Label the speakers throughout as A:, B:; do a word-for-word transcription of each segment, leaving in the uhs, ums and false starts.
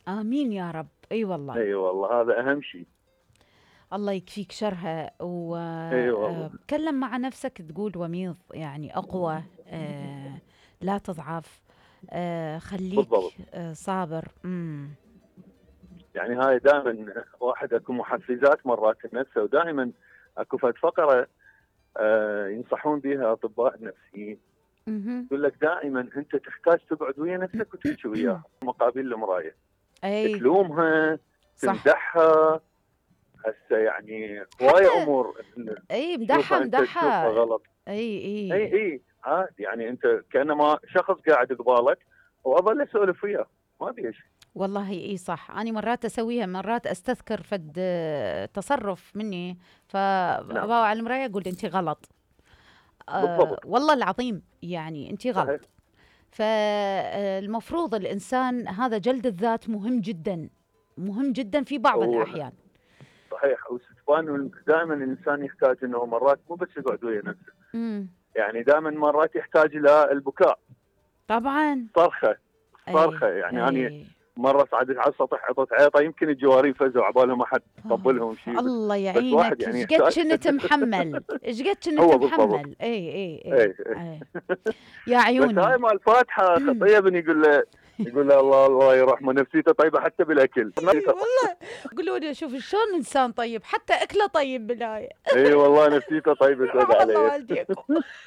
A: آمين يا رب. أي والله.
B: اي والله هذا اهم شيء.
A: الله يكفيك شرها.
B: اي والله.
A: وتكلم مع نفسك تقول وميض يعني أقوى، آه، لا تضعف، آه، خليك
B: بالضبط.
A: آه، صابر. مم.
B: يعني هاي دائما واحد اكو محفزات مرات النفس، ودائما اكو فد فقره آه ينصحون بها اطباء النفسيين،
A: مهم.
B: يقول لك دائما انت تحتاج تقعد ويا نفسك وتحكي وياها مقابل المرايه،
A: أي
B: تكلومها،
A: صح.
B: تمدحها. هسه يعني هواي
A: حتى
B: امور
A: أي مدحها
B: تشوفها انت تشوفها
A: مدحها.
B: غلط.
A: أي
B: اي
A: أي
B: اي عادي، يعني انت كانما شخص قاعد قبالك واظل اسولف وياه ما بيها شيء.
A: والله اي صح. انا مرات اسويها، مرات استذكر فد آه، تصرف مني،
B: نعم
A: فابا على المرايه اقول انت غلط. أه
B: بالضبط.
A: والله العظيم يعني انت
B: صحيح.
A: غلط. فالمفروض الانسان هذا جلد الذات مهم جدا، مهم جدا في بعض
B: هو
A: الاحيان.
B: صحيح، وستفان دائما الانسان يحتاج انه مرات مو بس يقعد ويا نفسه،
A: امم
B: يعني دائما مرات يحتاج الى البكاء،
A: طبعا.
B: صرخه
A: اي
B: صرخه. يعني انا
A: اي
B: مره صعدت على السطح عطت عيطه، يمكن الجوارين فزوا عبالهم احد
A: آه،
B: طبلهم شيء، بس
A: الله
B: بس واحد
A: يعينك.
B: يعني
A: ايش قد
B: يحتاج.
A: كنت محمل، ايش قد كنت
B: هو بالضبط.
A: محمل. اي اي
B: اي
A: اي,
B: اي.
A: أي. يا
B: بس هاي
A: عيوني.
B: مال الفاتحه خطيه، بن يقول له يقول له الله الله يرحمه نفسيته طيبه حتى بالاكل.
A: اي والله. قولوا لي شوف شلون انسان طيب، حتى اكله طيب بالآية.
B: اي والله نفسيته طيبه سود
A: يرحم الله
B: عليه.
A: والديكم.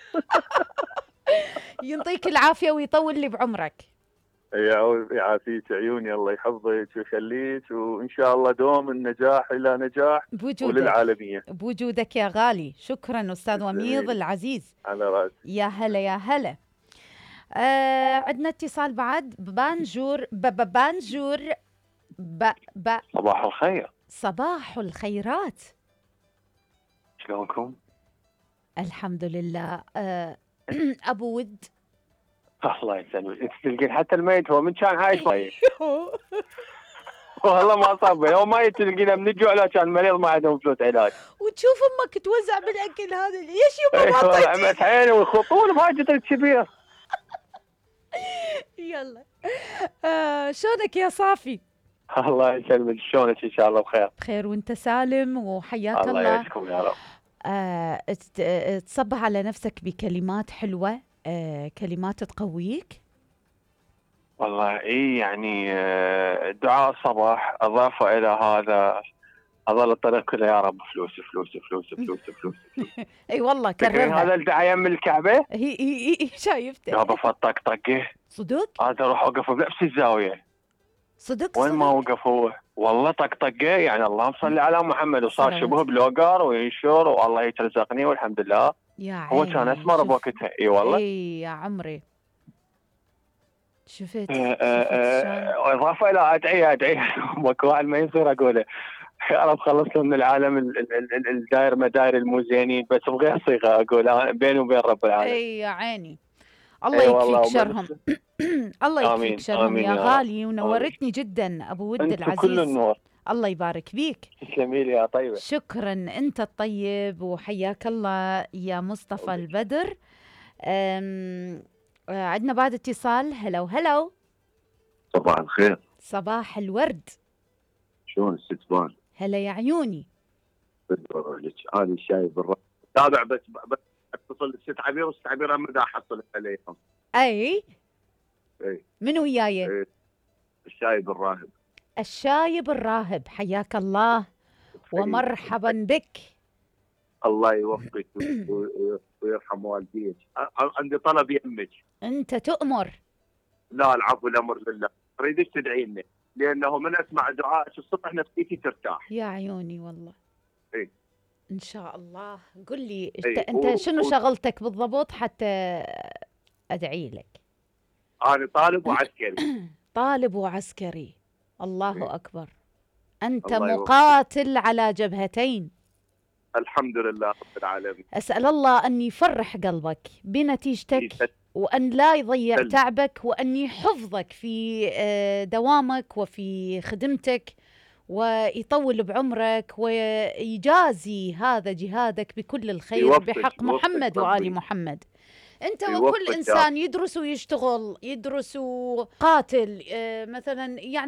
A: يعطيك العافيه ويطول لي بعمرك.
B: يعافيك عيوني، الله يحفظك ويخليك، وان شاء الله دوم النجاح الى نجاح
A: بوجودك،
B: وللعالميه.
A: بوجودك يا غالي. شكرا استاذ وميض
B: تسلميلي.
A: العزيز.
B: على راسي.
A: يا هلا يا هلا. آه عندنا اتصال بعد. بانجور ب- ب- بانجور ب ب
C: صباح الخير.
A: صباح الخيرات.
C: شلونكم؟
A: الحمد لله. آه ابو ود.
C: الله يسلمك، انت تلقين حتى الميت هو من كان عايش ميت. والله ما صاب هو ما تلقينه من الجوع، لا كان مريض ما عندهم فلوس علاج.
A: وتشوف امك توزع بالاكل هذا، ليش يما ما
C: ايوه
A: اعطيتي؟
C: عمت عيني ويخطون بهاجة الكبير.
A: يلا. آه شلونك يا صافي؟
C: الله يسلمك، شلونك؟ ان شاء الله بخير.
A: بخير وانت سالم وحياك
C: الله
A: الله.
C: يعيشكم يا رب.
A: آه ت- تصبح على نفسك بكلمات حلوة، آه كلمات تقويك.
C: والله اي يعني آه، دعاء الصباح اضافه الى هذا اظل الطريق كله يا رب فلوس فلوس فلوس فلوس فلوس.
A: اي والله
C: تكرين هذا
A: كررها.
C: الدعاء يم الكعبه
A: هي هي هي شايفته.
C: يا بفطق طقه.
A: صدق
C: هذا اروح اوقف بنفس الزاويه
A: صدق
C: وين ما
A: صدق.
C: وقف هو، والله طقطقه يعني اللهم صل على محمد، وصار
A: صلوات.
C: شبه بلوجر وينشر والله يترزقني والحمد لله.
A: يا
C: هو كان
A: عيني
C: اسمر
A: شوف.
C: بوقتها. اي والله.
A: اي يا عمري. شفت
C: آه،
A: شفت
C: آه،
A: شلون.
C: آه، اضافه الى ادعيه ادعيه ماكو واحد ما يصير اقوله يا رب خلصنا من العالم ال- ال- ال- الداير مداير المو-زينين، بس بغير صيغه اقول أنا بيني وبين رب العالمين.
A: اي يا عيني. الله
C: اي والله
A: يكفيك
C: ومن-
A: شرهم. الله يكفيك
C: امين
A: شرهم
C: امين
A: يا
C: يا رب.
A: غالي، ونورتني جدا ابو ود
C: انت كل
A: العزيز.
C: النور.
A: الله يبارك بيك.
C: تسلمي لي يا طيبه.
A: شكرا، انت الطيب وحياك الله يا مصطفى البدر. أم... آه، عندنا بعد اتصال. هلو هلو.
D: صباح الخير.
A: صباح الورد.
D: شلون الستفان؟
A: هلا يا عيوني.
D: هذه الشاي بالرأي تابع، بس بس اتصل الست عبير والست عبير ما دا احصل عليهم.
A: اي
D: اي
A: من وياي؟
D: اي الشاي بالراهب.
A: الشايب الراهب، حياك الله ومرحبا بك.
D: الله يوفقك ويرحم والديك. عندي طلب يمك.
A: انت تؤمر.
D: لا العفو، الامر لله. اريدك تدعي لنا، لانه من اسمع دعائك الصبح نفسيتي ترتاح.
A: يا عيوني والله.
D: اي
A: ان شاء الله. قل لي
D: إيه،
A: انت, انت
D: و-
A: شنو
D: و-
A: شغلتك بالضبط حتى ادعي لك؟
D: انا طالب وعسكري.
A: طالب وعسكري. الله
D: إيه.
A: اكبر. انت
D: الله يوفقك.
A: مقاتل على جبهتين.
D: الحمد لله رب العالمين.
A: اسال الله ان يفرح قلبك بنتيجتك، وأن لا يضيع
D: سلم.
A: تعبك، وأن يحفظك في آه، دوامك وفي خدمتك، ويطول بعمرك، ويجازي هذا جهادك بكل الخير
D: يوفقك-
A: بحق
D: يوفقك
A: محمد
D: ربي.
A: وآل محمد. أنت
D: يوفقك
A: وكل
D: يا
A: إنسان يدرس ويشتغل، يدرس وقاتل، آه، مثلا يعني